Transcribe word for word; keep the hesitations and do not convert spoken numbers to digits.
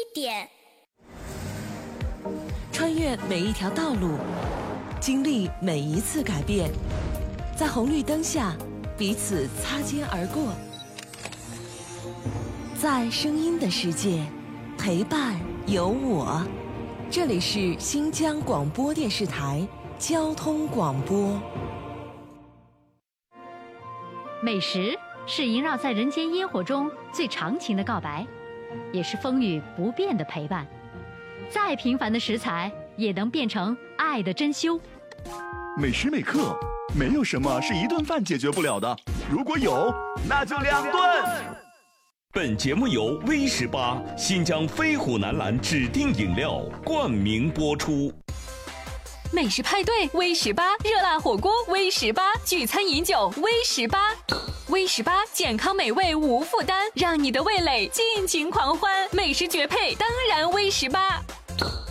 点。 穿越每一条道路，经历每一次改变，在红绿灯下彼此擦肩而过，在声音的世界陪伴有我。这里是新疆广播电视台交通广播。 美食是萦绕在人间烟火中最长情的告白，也是风雨不变的陪伴。再平凡的食材也能变成爱的珍馐。 每时每刻，没有什么是一顿饭解决不了的，如果有，那就两顿。 本节目由 V 十八新疆飞虎南蓝指定饮料冠名播出。 美食派对 V 十八，热辣火锅 V 十八，聚餐饮酒 V 十八 ，V 十八健康美味无负担，让你的味蕾尽情狂欢，美食绝配当然 V 十八。